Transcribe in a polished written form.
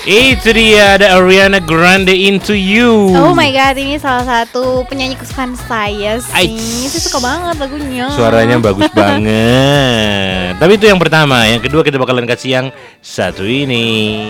Itu dia, ada Ariana Grande Into You. Oh my god, ini salah satu penyanyi kesukaan saya sih. Saya suka banget lagunya. Suaranya bagus banget. Tapi itu yang pertama. Yang kedua kita bakalan kasih yang satu ini.